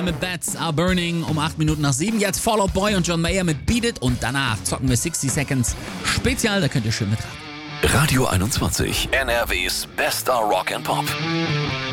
mit Bats Are Burning um 8 Minuten nach 7. Jetzt Fall Out Boy und John Mayer mit Beat It und danach zocken wir 60 Seconds Spezial, da könnt ihr schön mitraten. Radio 21, NRWs bester Rock and Pop.